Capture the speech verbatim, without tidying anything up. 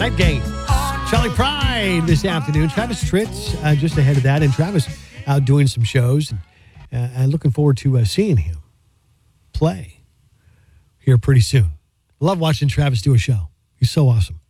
Night Game. Charlie Pride this afternoon. Travis Tritt uh, just ahead of that. And Travis out doing some shows. And uh, I'm looking forward to uh, seeing him play here pretty soon. Love watching Travis do a show. He's so awesome.